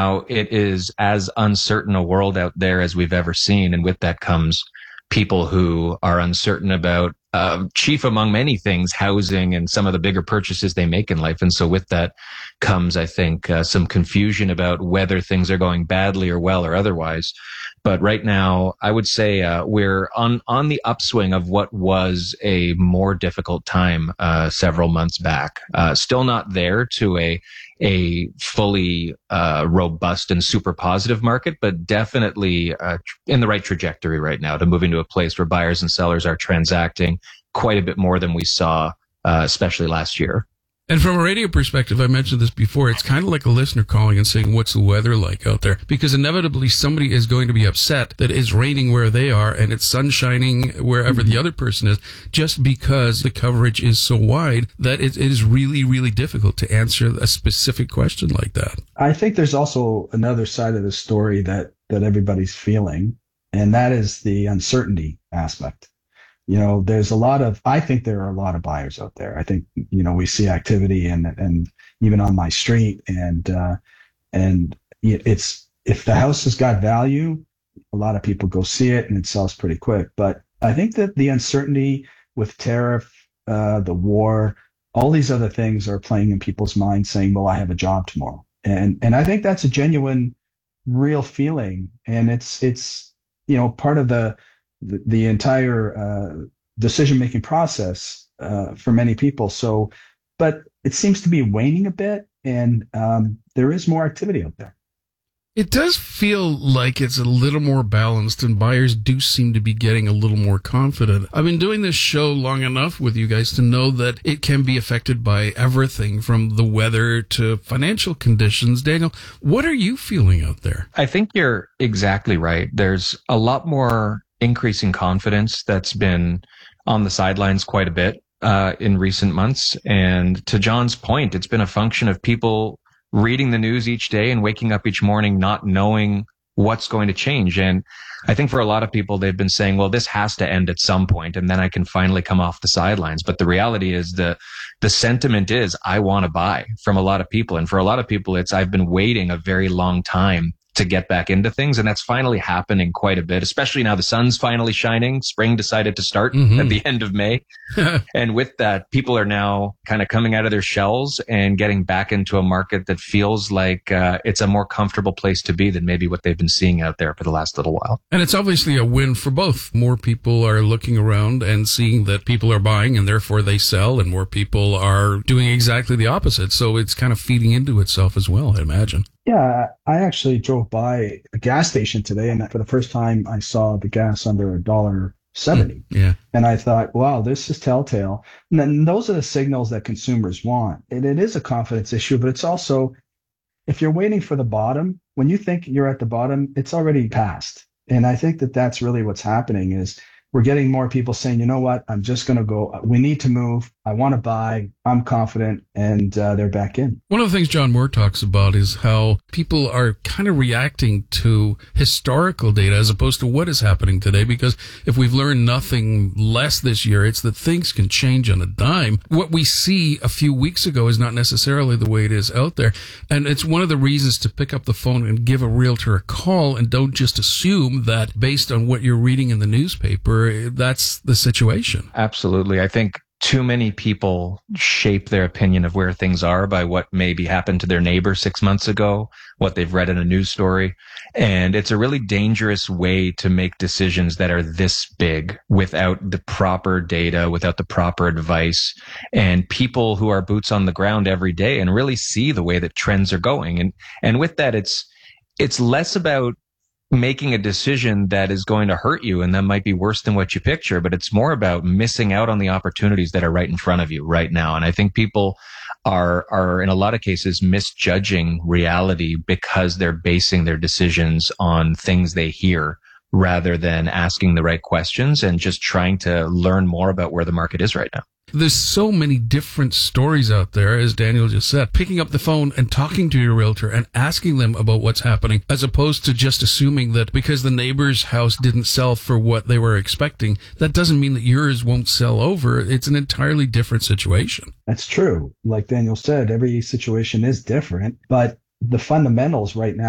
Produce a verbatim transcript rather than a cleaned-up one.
now it is as uncertain a world out there as we've ever seen. And with that comes people who are uncertain about, uh, chief among many things, housing and some of the bigger purchases they make in life. And so with that comes, I think, uh, some confusion about whether things are going badly or well or otherwise. But right now, I would say uh, we're on, on the upswing of what was a more difficult time uh, several months back. Uh, still not there to a a fully uh, robust and super positive market, but definitely uh, in the right trajectory right now to moving to a place where buyers and sellers are transacting quite a bit more than we saw, uh, especially last year. And from a radio perspective, I mentioned this before, it's kind of like a listener calling and saying, what's the weather like out there? Because inevitably somebody is going to be upset that it's raining where they are and it's sun shining wherever the other person is, just because the coverage is so wide that it, it is really, really difficult to answer a specific question like that. I think there's also another side of the story that, that everybody's feeling, and that is the uncertainty aspect. You know, there's a lot of, I think there are a lot of buyers out there. I think, you know, we see activity and, and even on my street and, uh, and it's, if the house has got value, a lot of people go see it and it sells pretty quick. But I think that the uncertainty with tariff, uh, the war, all these other things are playing in people's minds saying, well, I have a job tomorrow. And, and I think that's a genuine, real feeling. And it's, it's, you know, part of the, the, the entire uh, decision-making process uh, for many people. So, but it seems to be waning a bit, and um, there is more activity out there. It does feel like it's a little more balanced, and buyers do seem to be getting a little more confident. I've been doing this show long enough with you guys to know that it can be affected by everything from the weather to financial conditions. Daniel, what are you feeling out there? I think you're exactly right. There's a lot more increasing confidence that's been on the sidelines quite a bit uh, in recent months. And to John's point, it's been a function of people reading the news each day and waking up each morning not knowing what's going to change. And I think for a lot of people, they've been saying, well, this has to end at some point, and then I can finally come off the sidelines. But the reality is the the sentiment is, I want to buy from a lot of people. And for a lot of people, it's, I've been waiting a very long time to get back into things. And that's finally happening quite a bit, especially now the sun's finally shining. Spring decided to start mm-hmm. at the end of May. And with that, people are now kind of coming out of their shells and getting back into a market that feels like uh, it's a more comfortable place to be than maybe what they've been seeing out there for the last little while. And it's obviously a win for both. More people are looking around and seeing that people are buying and therefore they sell, and more people are doing exactly the opposite. So it's kind of feeding into itself as well, I imagine. Yeah, I actually drove by a gas station today, and for the first time I saw the gas under a dollar seventy. Yeah. And I thought, wow, this is telltale. And then those are the signals that consumers want. And it is a confidence issue, but it's also, if you're waiting for the bottom, when you think you're at the bottom, it's already passed. And I think that that's really what's happening is we're getting more people saying, you know what, I'm just going to go, we need to move. I want to buy. I'm confident. And uh, they're back in. One of the things John Moore talks about is how people are kind of reacting to historical data as opposed to what is happening today. Because if we've learned nothing less this year, it's that things can change on a dime. What we see a few weeks ago is not necessarily the way it is out there. And it's one of the reasons to pick up the phone and give a realtor a call, and don't just assume that based on what you're reading in the newspaper, that's the situation. Absolutely. I think too many people shape their opinion of where things are by what maybe happened to their neighbor six months ago, what they've read in a news story. And it's a really dangerous way to make decisions that are this big without the proper data, without the proper advice, and people who are boots on the ground every day and really see the way that trends are going. And, and with that, it's, it's less about making a decision that is going to hurt you and that might be worse than what you picture, but it's more about missing out on the opportunities that are right in front of you right now. And I think people are, are in a lot of cases misjudging reality because they're basing their decisions on things they hear rather than asking the right questions and just trying to learn more about where the market is right now. There's so many different stories out there, as Daniel just said. Picking up the phone and talking to your realtor and asking them about what's happening, as opposed to just assuming that because the neighbor's house didn't sell for what they were expecting, that doesn't mean that yours won't sell over. It's an entirely different situation. That's true. Like Daniel said, every situation is different, but the fundamentals right now